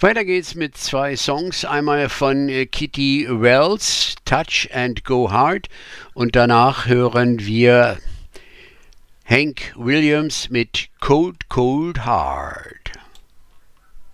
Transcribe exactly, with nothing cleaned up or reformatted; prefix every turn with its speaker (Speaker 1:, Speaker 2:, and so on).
Speaker 1: Weiter geht's mit zwei Songs. Einmal von äh, Kitty Wells, Touch and Go Hard. Und danach hören wir Hank Williams mit Cold, Cold Heart.